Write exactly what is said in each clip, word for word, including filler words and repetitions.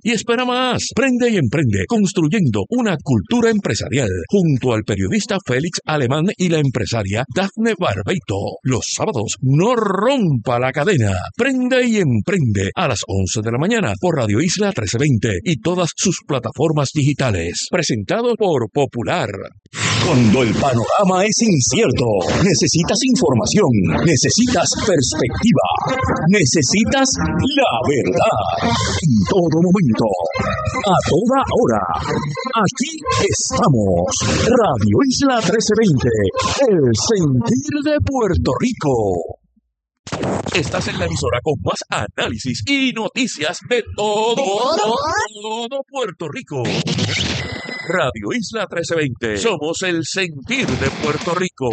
Y espera más, prende y emprende, construyendo una cultura empresarial, junto al periodista Félix Alemán y la empresaria Dafne Barbeito. Los sábados, no rompa la cadena, prende y emprende a las once de la mañana por Radio Isla trece veinte y todas sus plataformas digitales. Presentado por Popular. Cuando el panorama es incierto, necesitas información, necesitas perspectiva, necesitas la verdad. En todo momento, a toda hora. Aquí estamos. Radio Isla trece veinte, el sentir de Puerto Rico. Estás en la emisora con más análisis y noticias de todo, todo, todo Puerto Rico. Radio Isla trece veinte. Somos el sentir de Puerto Rico.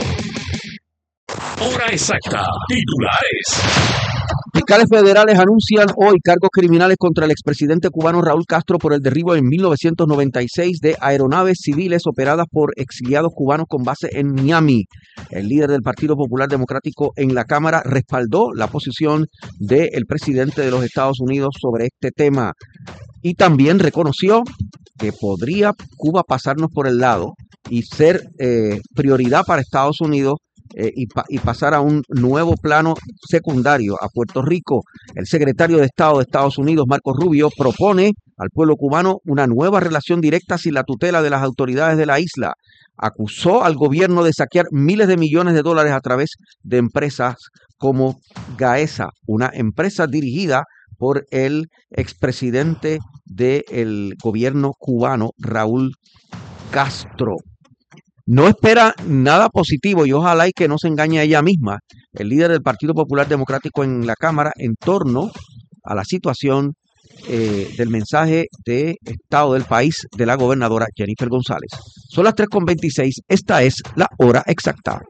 Hora exacta. Titulares. Fiscales federales anuncian hoy cargos criminales contra el expresidente cubano Raúl Castro por el derribo en mil novecientos noventa y seis de aeronaves civiles operadas por exiliados cubanos con base en Miami. El líder del Partido Popular Democrático en la Cámara respaldó la posición del presidente de los Estados Unidos sobre este tema y también reconoció que podría Cuba pasarnos por el lado y ser eh, prioridad para Estados Unidos Eh, y, pa- y pasar a un nuevo plano secundario a Puerto Rico. El secretario de Estado de Estados Unidos, Marco Rubio, propone al pueblo cubano una nueva relación directa sin la tutela de las autoridades de la isla. Acusó al gobierno de saquear miles de millones de dólares a través de empresas como Gaesa, una empresa dirigida por el expresidente del gobierno cubano, Raúl Castro. No espera nada positivo y ojalá y que no se engañe a ella misma, el líder del Partido Popular Democrático en la Cámara, en torno a la situación eh, del mensaje de Estado del país de la gobernadora Jennifer González. Son las tres con veintiséis, esta es la hora exacta.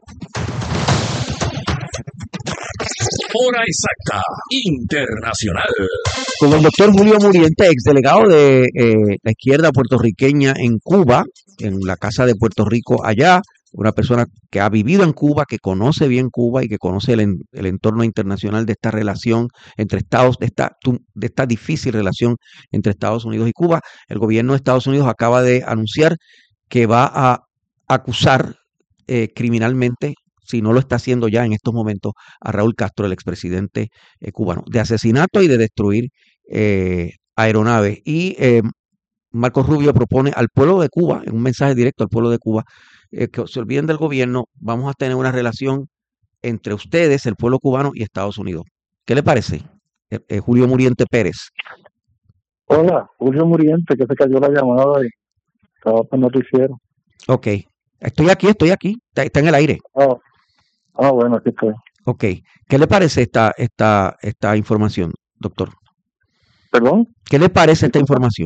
Hora exacta. Internacional. Con el doctor Julio Muriente, exdelegado de eh, la izquierda puertorriqueña en Cuba, en la Casa de Puerto Rico allá, una persona que ha vivido en Cuba, que conoce bien Cuba y que conoce el, en, el entorno internacional de esta relación entre Estados, de esta, de esta difícil relación entre Estados Unidos y Cuba. El gobierno de Estados Unidos acaba de anunciar que va a acusar eh, criminalmente, si no lo está haciendo ya en estos momentos, a Raúl Castro, el expresidente eh, cubano, de asesinato y de destruir eh, aeronaves. Y eh, Marco Rubio propone al pueblo de Cuba, en un mensaje directo al pueblo de Cuba, eh, que se olviden del gobierno, vamos a tener una relación entre ustedes, el pueblo cubano y Estados Unidos. ¿Qué le parece, eh, eh, Julio Muriente Pérez? Hola, Julio Muriente, que se cayó la llamada y estaba para noticiero. Ok, estoy aquí, estoy aquí, está, está en el aire. Oh. Ah, bueno, aquí estoy. Ok, ¿qué le parece esta, esta, esta información, doctor? ¿Perdón? ¿Qué le parece esta información?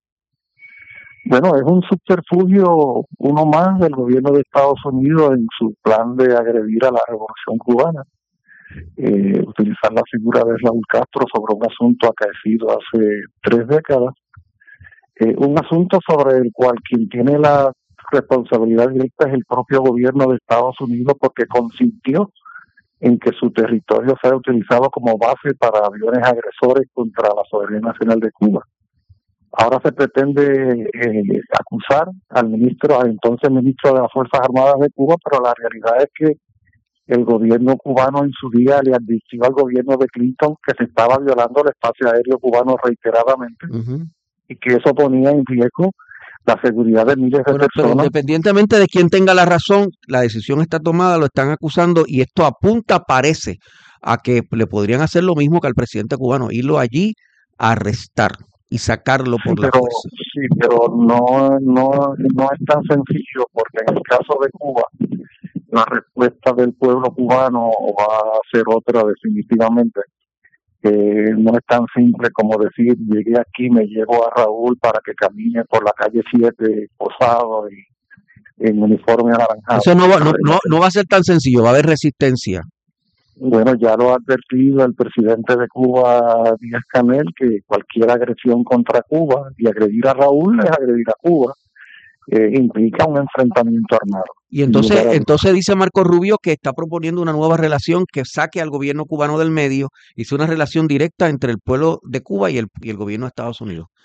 Bueno, es un subterfugio, uno más del gobierno de Estados Unidos en su plan de agredir a la revolución cubana. Eh, utilizar la figura de Raúl Castro sobre un asunto acaecido hace tres décadas. Eh, un asunto sobre el cual quien tiene la responsabilidad directa es el propio gobierno de Estados Unidos, porque consintió en que su territorio sea utilizado como base para aviones agresores contra la soberanía nacional de Cuba. Ahora se pretende eh, acusar al ministro, al entonces ministro de las Fuerzas Armadas de Cuba, pero la realidad es que el gobierno cubano en su día le advirtió al gobierno de Clinton que se estaba violando el espacio aéreo cubano reiteradamente, uh-huh, y que eso ponía en riesgo la seguridad de miles de bueno, personas. Pero independientemente de quién tenga la razón, la decisión está tomada, lo están acusando y esto apunta, parece, a que le podrían hacer lo mismo que al presidente cubano, irlo allí a arrestar y sacarlo por sí, la pero, fuerza. Sí, pero no, no, no es tan sencillo, porque en el caso de Cuba, la respuesta del pueblo cubano va a ser otra definitivamente. Eh, no es tan simple como decir, llegué aquí, me llevo a Raúl para que camine por la calle siete posado y en uniforme anaranjado. Eso no va, no, no, no va a ser tan sencillo, va a haber resistencia. Bueno, ya lo ha advertido el presidente de Cuba, Díaz-Canel, que cualquier agresión contra Cuba, y agredir a Raúl es agredir a Cuba, eh, implica un enfrentamiento armado. Y entonces, entonces dice Marco Rubio que está proponiendo una nueva relación que saque al gobierno cubano del medio y sea una relación directa entre el pueblo de Cuba y el, y el gobierno de Estados Unidos.